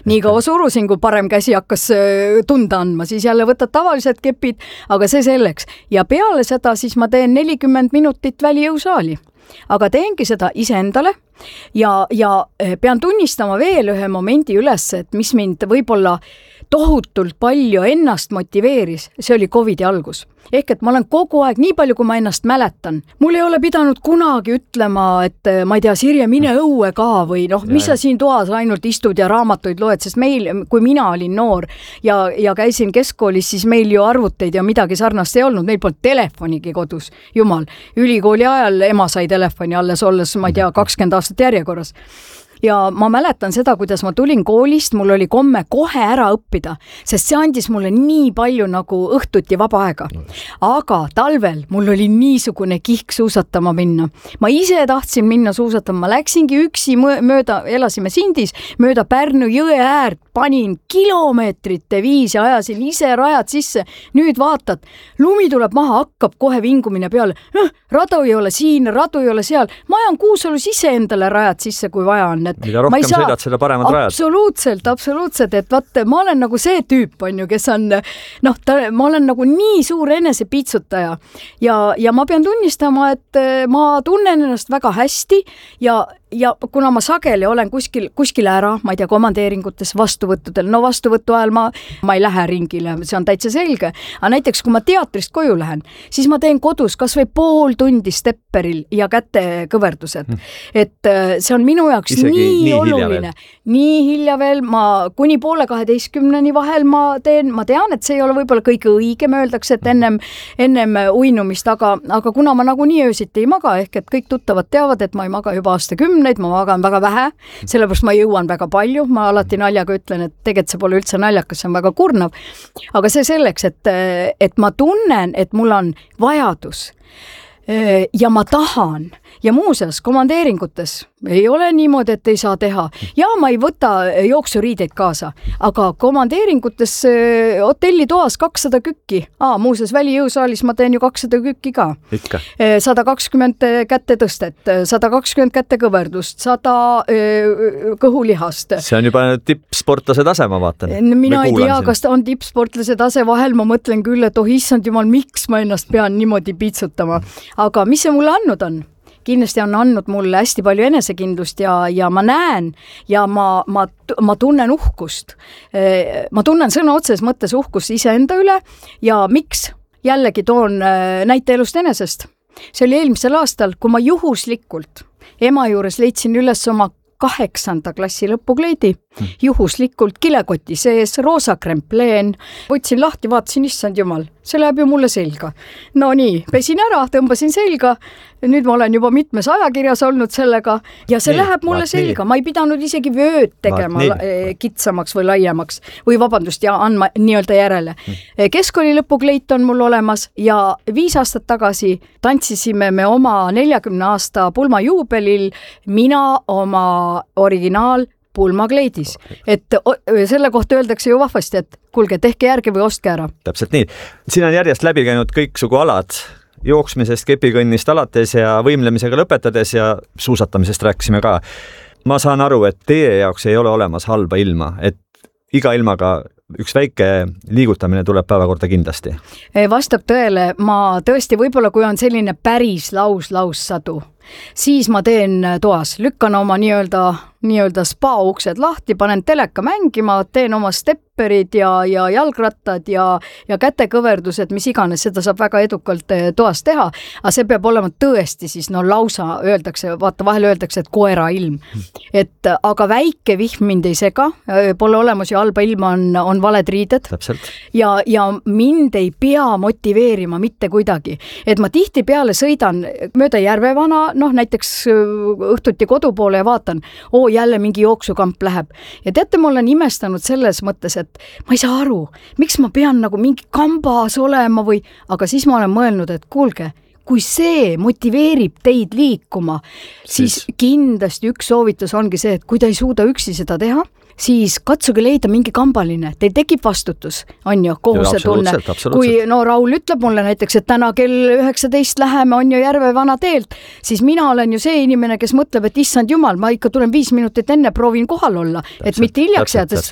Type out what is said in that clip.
nii kaua surusin, kui parem käsi hakkas tunda andma, siis jälle võtad tavalised kepid, aga see selleks. Ja peale seda siis ma teen 40 minutit välijõusaali. Aga teengi seda iseendale ja pean tunnistama veel ühe momendi üles, et mis mind võib-olla tohutult palju ennast motiveeris, see oli COVID-i algus. Ehk et ma olen kogu aeg, nii palju kui ma ennast mäletan, mul ei ole pidanud kunagi ütlema, et ma ei tea, Sirje, mine õue ka või mis sa siin toas ainult istud ja raamatuid loed, sest meil, kui mina olin noor ja käisin keskkoolis, siis meil ju arvuteid ja midagi sarnast ei olnud, meil polnud telefonigi kodus, jumal. Ülikooli ajal ema sai telefoni alles olles, ma ei tea, 20 aastat järjekorras. Ja ma mäletan seda, kuidas ma tulin koolist, mul oli komme kohe ära õppida, sest see andis mulle nii palju nagu õhtuti vaba aega. Aga talvel mul oli niisugune kihk suusatama minna. Ma ise tahtsin minna suusatama, ma läksingi üksi mööda, elasime Sindis, mööda Pärnu jõe äärt, panin kilomeetrite viis ja ajasin ise rajad sisse. Nüüd vaatad, lumi tuleb maha, hakkab kohe vingumine peale. Radu ei ole siin, radu ei ole seal. Ma ajan Kuusalus ise endale rajad sisse, kui vaja on. Mida rohkem sõidad, selle paremad rajad. Absoluutselt, et vaat, ma olen nagu see tüüp, on ju, kes on, ma olen nagu nii suur enesepiitsutaja ja ma pean tunnistama, et ma tunnen ennast väga hästi ja kuna ma sageli olen kuskil ära, ma ei tea, komandeeringutes, vastuvõttudel, vastuvõttu ajal ma ei lähe ringile, see on täitsa selge, aga näiteks kui ma teatrist koju lähen, siis ma teen kodus kas või pool tundi stepperil ja kätekõverdused, et see on minu jaoks nii oluline. Nii hilja veel, ma kuni 11:30 vahel ma tean, et see ei ole võib-olla kõige õigem, öeldakse, et ennem uinumist, aga kuna ma nagu nii öösiti ei maga, ehk et kõik tuttavad teavad, et ma ei maga juba aastakümneid, ma magan väga vähe, sellepärast ma jõuan väga palju, ma alati naljaga ütlen, et tegelikult see pole üldse naljakas, see on väga kurnav, aga see selleks, et ma tunnen, et mul on vajadus ja ma tahan ja muuseas komandeeringutes ei ole niimoodi, et ei saa teha. Ja ma ei võta jooksuriideid kaasa, aga komandeeringutes hotellitoas 200 kükki. Muuseas, välijõusaalis ma teen ju 200 kükki ka. Ikka. 120 kätetõstet, 120 kätekõverdust, 100 kõhulihast. See on juba tippsportlase tase, ma vaatan. Mina ei tea, kas ta on tippsportlase tase vahel, ma mõtlen küll, et issand jumal, miks ma ennast pean niimoodi piitsutama. Aga mis see mulle andnud on? Kindlasti on andnud mulle hästi palju enesekindlust ja ma näen ja ma tunnen uhkust. Ma tunnen sõna otses mõttes uhkust iseenda üle ja miks? Jällegi toon näite elust enesest. See oli eelmisel aastal, kui ma juhuslikult ema juures leidsin üles oma 8. klassi lõpukleidi, juhuslikult kilekoti sees, roosa krempleen, võtsin lahti, vaatasin, issand jumal, see läheb ju mulle selga. No nii, pesin ära, tõmbasin selga, nüüd ma olen juba mitmes ajakirjas olnud sellega ja see läheb mulle selga. Ma ei pidanud isegi vööd tegema kitsamaks või laiemaks või vabandust ja andma nii-öelda järele. Keskkooli lõpukleit on mul olemas ja 5 aastat tagasi tantsisime me oma 40 aasta pulmajuubelil mina oma originaal pulmakleidis. Et selle kohta öeldakse ju vahvasti, et kuulge, tehke järgi või ostke ära. Täpselt nii. Siin on järjest läbi käinud kõiksugu alad, jooksmisest, kepikõnnist alates ja võimlemisega lõpetades ja suusatamisest rääkisime ka. Ma saan aru, et teie jaoks ei ole olemas halba ilma, et iga ilmaga üks väike liigutamine tuleb päevakorda kindlasti. Vastab tõele, ma tõesti võib-olla, kui on selline päris laussadu, siis ma teen toas, lükkan oma nii-öelda spa uksed lahti, panen teleka mängima, teen oma stepperid ja jalgrattad ja kätekõverdused, mis iganes, seda saab väga edukalt toas teha, aga see peab olema tõesti siis, lausa öeldakse, vaata vahel öeldakse, et koera ilm. Aga väike vihm mind ei sega, pole olemas ju halba ilma, on valed riided. Täpselt. Ja mind ei pea motiveerima mitte kuidagi. Et ma tihti peale sõidan mööda Järvevana, näiteks õhtuti kodu poole ja vaatan, jälle mingi jooksukamp läheb. Ja teate, ma olen imestanud selles mõttes, et ma ei saa aru, miks ma pean nagu mingi kambas olema aga siis ma olen mõelnud, et kuulge, kui see motiveerib teid liikuma, siis kindlasti üks soovitus ongi see, et kui ta ei suuda üksi seda teha, siis katsuge leida mingi kambaline. Teil tekib vastutus, on ju, kohuse tunne. Kui Raul ütleb mulle näiteks, et täna kell 19 läheme, on ju Järvevana teelt, siis mina olen ju see inimene, kes mõtleb, et issand jumal, ma ikka tulen 5 minutit enne proovin kohal olla, et mitte hiljaks jääda,